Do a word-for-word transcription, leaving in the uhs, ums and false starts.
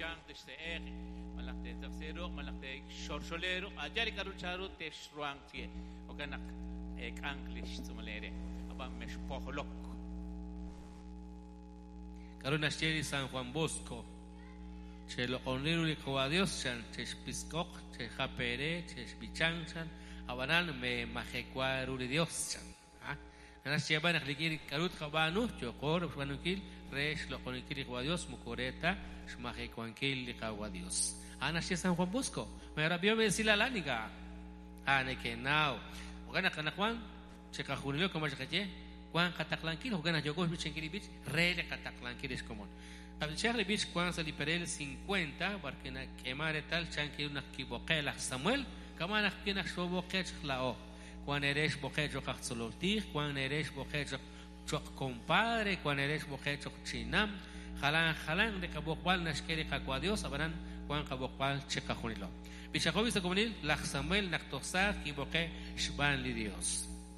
chante se er malakte tercero malakte shorsolero ajari karucharu te shruangtie okanak ek anglish tumalere aba mesh poholok Karuna Sheri San Juan Bosco che lo oniru li kwa Dios chan che spiskok che japere che bichanchan abanan me majekwaru li Dios chan ah anas cheban aklikir karut khabanu chokor banukil resh lo onikir kwa Dios mukoreta shmajekwankil li kwa Dios anas che San Juan Bosco me rabio me sila laniga ane que now ogana kanakwan che kahunilo como che Juan Cataclanquil, Hogana Yogos Bichenkiri Beach, Rele Cataclanquil es común. Al Charlie Beach, Juan Saliperel cincuenta, porque na quemar tal chanque una kiboquela Samuel, Kamana Kina Shoboquech Lao, Juan Eres Boquecho Caxolotir, Juan Eres Boquecho Choc compadre, Juan Eres Boquecho Chinam, Jalan Jalan de Caboqual Nashkere Cacuadios, Abaran, Juan Caboqual Checajunilo. Bichacobi se comunil, La Samuel Nactosar, Kiboque, Shban Lidios.